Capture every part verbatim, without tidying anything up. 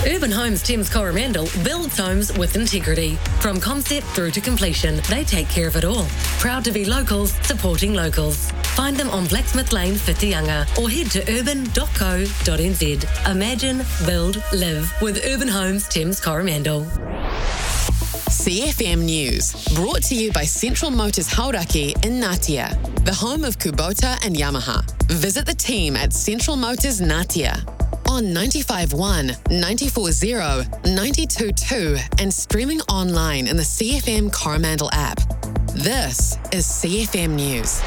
Urban Homes Thames Coromandel builds homes with integrity. From concept through to completion, they take care of it all. Proud to be locals, supporting locals. Find them on Blacksmith Lane, Whitianga, or head to urban dot co dot n z. Imagine, build, live with Urban Homes Thames Coromandel. C F M News, brought to you by Central Motors Hauraki in Ngatea, the home of Kubota and Yamaha. Visit the team at Central Motors Ngatea on ninety-five point one, ninety-four point zero, ninety-two point two and streaming online in the C F M Coromandel app. This is C F M News.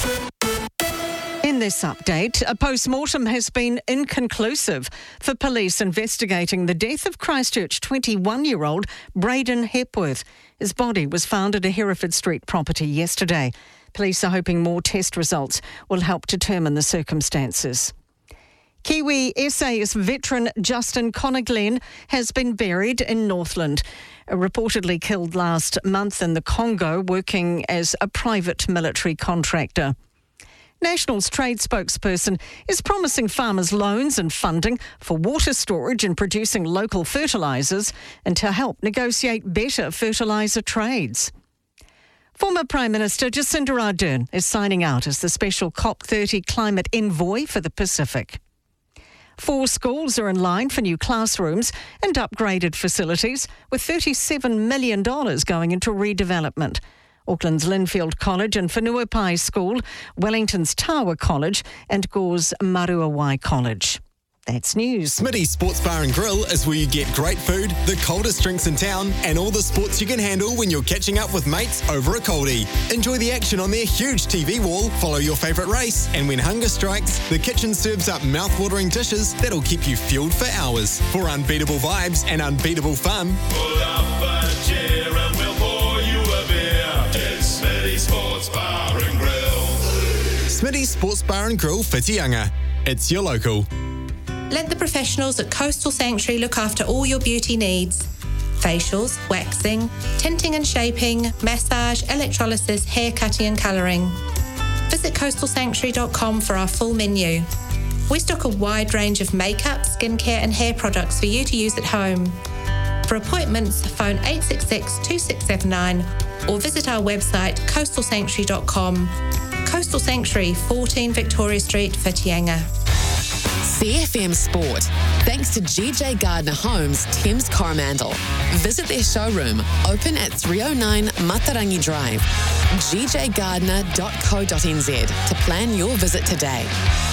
In this update, a post-mortem has been inconclusive for police investigating the death of Christchurch twenty-one-year-old Braden Hepworth. His body was found at a Hereford Street property yesterday. Police are hoping more test results will help determine the circumstances. Kiwi S A S veteran Justin Connor-Glenn has been buried in Northland, reportedly killed last month in the Congo, working as a private military contractor. National's trade spokesperson is promising farmers loans and funding for water storage and producing local fertilisers and to help negotiate better fertiliser trades. Former Prime Minister Jacinda Ardern is signing out as the special COP thirty climate envoy for the Pacific. Four schools are in line for new classrooms and upgraded facilities, with thirty-seven million dollars going into redevelopment. Auckland's Linfield College and Whenuapai School, Wellington's Tawa College and Gore's Maruawai College. That's news. Smitty's Sports Bar and Grill is where you get great food, the coldest drinks in town, and all the sports you can handle when you're catching up with mates over a coldie. Enjoy the action on their huge T V wall, follow your favourite race, and when hunger strikes, the kitchen serves up mouth-watering dishes that'll keep you fueled for hours. For unbeatable vibes and unbeatable fun, pull up a chair and we'll pour you a beer. It's Smitty's Sports Bar and Grill. Smitty's Sports Bar and Grill, Whitianga. It's your local. Let the professionals at Coastal Sanctuary look after all your beauty needs. Facials, waxing, tinting and shaping, massage, electrolysis, hair cutting and colouring. Visit coastal sanctuary dot com for our full menu. We stock a wide range of makeup, skincare and hair products for you to use at home. For appointments, phone eight six six, two six seven nine or visit our website coastal sanctuary dot com. Coastal Sanctuary, fourteen Victoria Street, Whitianga. C F M Sport, thanks to G J Gardner Homes, Thames Coromandel. Visit their showroom, open at three oh nine Matarangi Drive, g j gardner dot co dot n z to plan your visit today.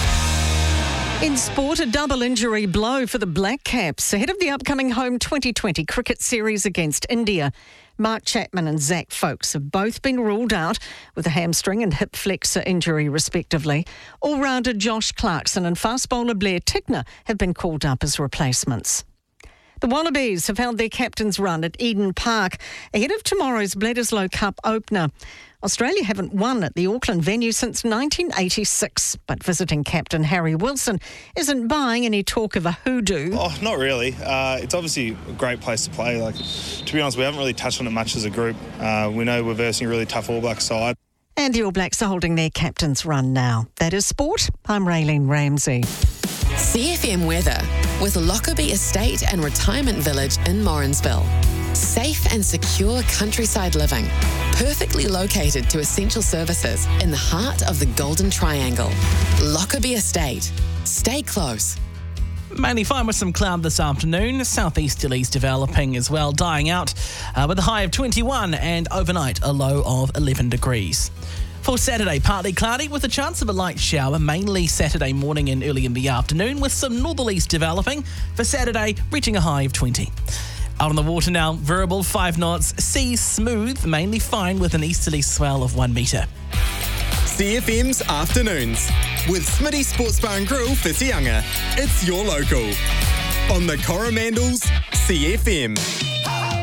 In sport, a double injury blow for the Black Caps ahead of the upcoming home twenty twenty cricket series against India. Mark Chapman and Zach Folkes have both been ruled out with a hamstring and hip flexor injury respectively. All-rounder Josh Clarkson and fast bowler Blair Tickner have been called up as replacements. The Wallabies have held their captain's run at Eden Park ahead of tomorrow's Bledisloe Cup opener. Australia haven't won at the Auckland venue since nineteen eighty-six, but visiting captain Harry Wilson isn't buying any talk of a hoodoo. Oh, not really. Uh, it's obviously a great place to play. Like, to be honest, we haven't really touched on it much as a group. Uh, we know we're versing a really tough All Black side. And the All Blacks are holding their captain's run now. That is sport. I'm Raylene Ramsey. C F M weather with Lockerbie Estate and Retirement Village in Morrinsville. Safe and secure countryside living, perfectly located to essential services in the heart of the Golden Triangle. Lockerbie Estate. Stay close. Mainly fine with some cloud this afternoon. Southeasterlies developing as well, dying out uh, with a high of twenty-one and overnight a low of eleven degrees. For Saturday, partly cloudy with a chance of a light shower, mainly Saturday morning and early in the afternoon, with some northerlies developing. For Saturday, reaching a high of twenty. Out on the water now, variable five knots, sea smooth, mainly fine with an easterly swell of one metre. C F M's Afternoons with Smitty Sports Bar and Grill, Whitianga. It's your local. On the Coromandel's C F M.